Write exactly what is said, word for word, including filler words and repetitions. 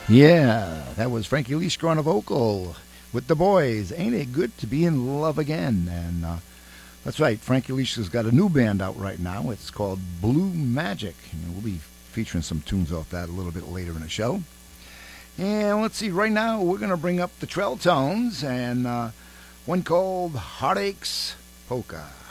Yeah, that was Frankie Leishko on a vocal with the boys. Ain't it good to be in love again? And uh, that's right, Frankie Leishko's got a new band out right now. It's called Blue Magic. And we'll be featuring some tunes off that a little bit later in the show. And let's see, right now we're going to bring up the Trell Tones and uh, one called Heartaches Polka.